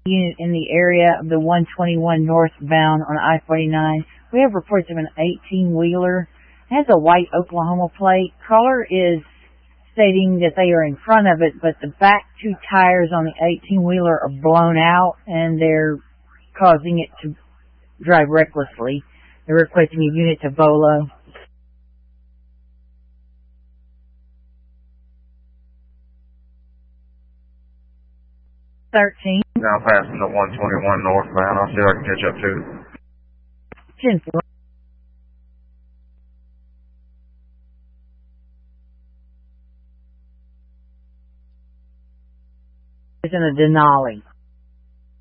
unit in the area of the 121 northbound on I-49. We have reports of an 18-wheeler. It has a white Oklahoma plate. Caller is stating that they are in front of it, but the back two tires on the 18-wheeler are blown out, and they're causing it to drive recklessly. They're requesting a unit to Volo. 13. Now passing the 121 northbound. I'll see if I can catch up to it. 10-4. It's in a Denali.